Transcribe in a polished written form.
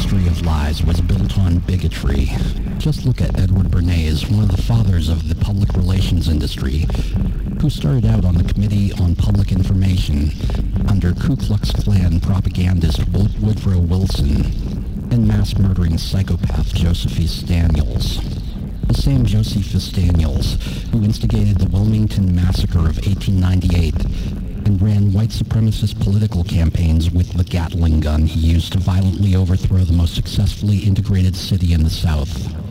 industry of lies was built on bigotry. Just look at Edward Bernays, one of the fathers of the public relations industry, who started out on the Committee on Public Information under Ku Klux Klan propagandist Woodrow Wilson and mass-murdering psychopath Josephus Daniels. The same Josephus Daniels who instigated the Wilmington Massacre of 1898 and ran white supremacist political campaigns with the Gatling gun he used to violently overthrow the most successfully integrated city in the South.